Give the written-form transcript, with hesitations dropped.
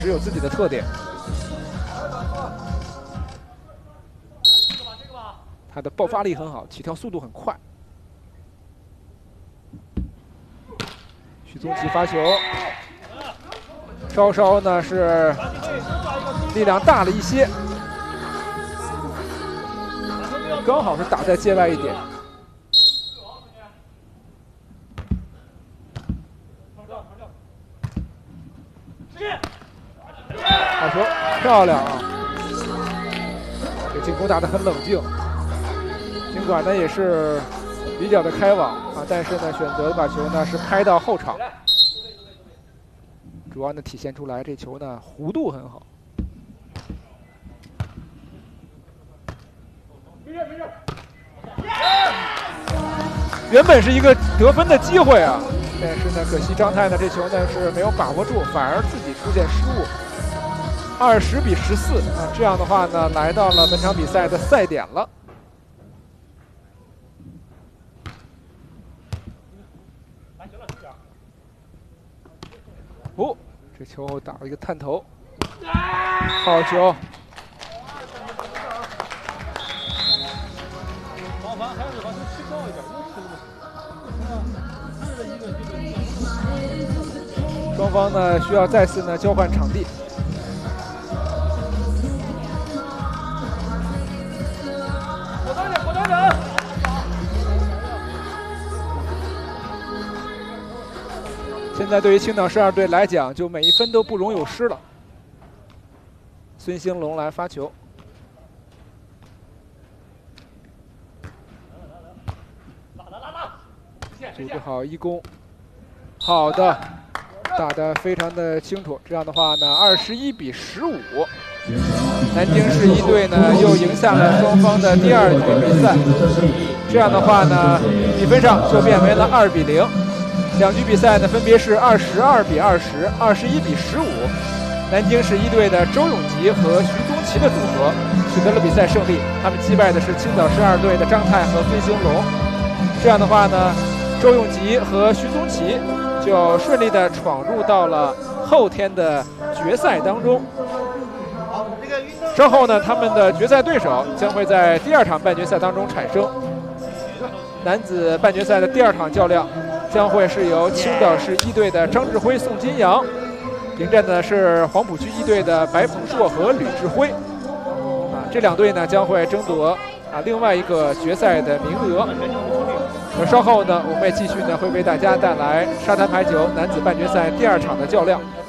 只有自己的特点。他的爆发力很好，起跳速度很快。许宗奇发球，稍稍呢是力量大了一些，刚好是打在界外一点。 好球，漂亮啊！这进攻打得很冷静，尽管呢也是比较的开网啊，但是呢选择把球呢是拍到后场，主要呢体现出来这球呢弧度很好。原本是一个得分的机会啊，但是呢可惜张泰呢这球呢是没有把握住，反而自己出现失误。 20比14啊，这样的话呢，来到了本场比赛的赛点了。哦，这球打了一个探头，好球！双方呢需要再次呢交换场地。 现在对于青岛12队来讲，就每一分都不容有失了。孙兴龙来发球，组织好一攻，好的，打得非常的清楚。这样的话呢，21比15，南京市一队呢又赢下了双方的第2局比赛。这样的话呢，比分上就变为了2比0。 2局比赛呢，分别是22比20、21比15。南京市一队的周永吉和徐宗奇的组合取得了比赛胜利，他们击败的是青岛12队的张泰和孙兴龙。这样的话呢，周永吉和徐宗奇就顺利的闯入到了后天的决赛当中。稍后呢，他们的决赛对手将会在第2场半决赛当中产生。男子半决赛的第2场较量。 将会是由青岛市一队的张志辉、宋金阳迎战的是黄浦区一队的白鹏硕和吕志辉。啊，这2队呢将会争夺另外一个决赛的名额。稍后呢，我们也继续呢会为大家带来沙滩排球男子半决赛第2场的较量。